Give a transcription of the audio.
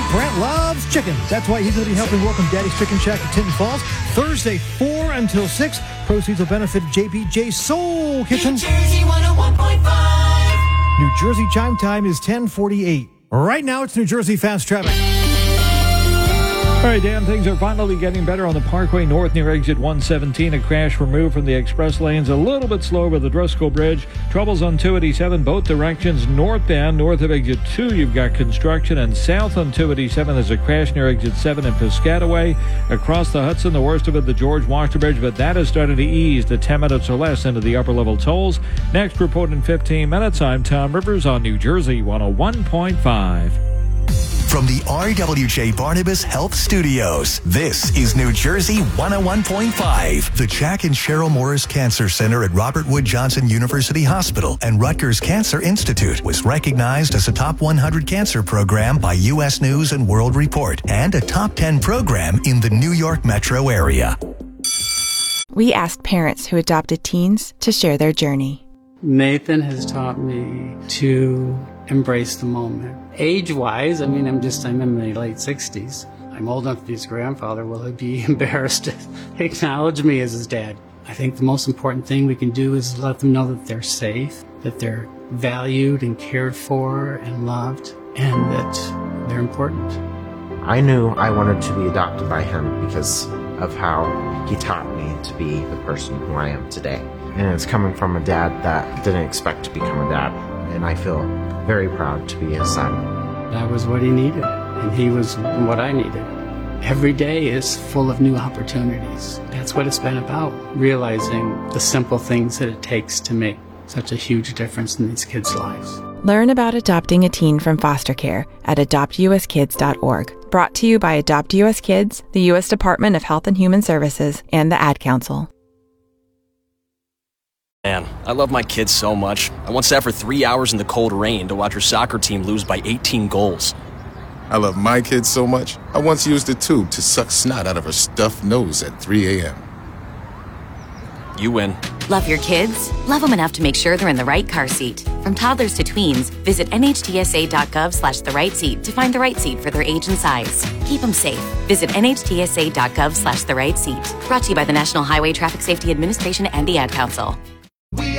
Brent loves chicken. That's why he's going to be helping welcome Daddy's Chicken Shack to Tinton Falls Thursday, 4 until 6. Proceeds will benefit JPJ Soul Kitchen. New Jersey 101.5. New Jersey chime time is 10:48. Right now, it's New Jersey Fast Traffic. All right, Dan, things are finally getting better on the Parkway North near exit 117. A crash removed from the express lanes. A little bit slower with the Driscoll Bridge. Troubles on 287, both directions northbound. North of exit 2, you've got construction. And south on 287, there's a crash near exit 7 in Piscataway. Across the Hudson, the worst of it, the George Washington Bridge, but that is starting to ease to 10 minutes or less into the upper level tolls. Next report in 15 minutes. I'm Tom Rivers on New Jersey 101.5. From the RWJ Barnabas Health Studios, this is New Jersey 101.5. The Jack and Cheryl Morris Cancer Center at Robert Wood Johnson University Hospital and Rutgers Cancer Institute was recognized as a top 100 cancer program by U.S. News and World Report and a top 10 program in the New York metro area. We asked parents who adopted teens to share their journey. Nathan has taught me to embrace the moment. Age-wise, I'm in my late 60s. I'm old enough to be his grandfather. Will he be embarrassed to acknowledge me as his dad? I think the most important thing we can do is let them know that they're safe, that they're valued and cared for and loved, and that they're important. I knew I wanted to be adopted by him because of how he taught me to be the person who I am today. And it's coming from a dad that didn't expect to become a dad. And I feel very proud to be his son. That was what he needed, and he was what I needed. Every day is full of new opportunities. That's what it's been about, realizing the simple things that it takes to make such a huge difference in these kids' lives. Learn about adopting a teen from foster care at adoptuskids.org. Brought to you by Adopt U.S. Kids, the U.S. Department of Health and Human Services, and the Ad Council. Man, I love my kids so much. I once sat for 3 hours in the cold rain to watch her soccer team lose by 18 goals. I love my kids so much, I once used a tube to suck snot out of her stuffed nose at 3 a.m. You win. Love your kids? Love them enough to make sure they're in the right car seat. From toddlers to tweens, visit nhtsa.gov/the-right-seat to find the right seat for their age and size. Keep them safe. Visit nhtsa.gov/the-right-seat. Brought to you by the National Highway Traffic Safety Administration and the Ad Council.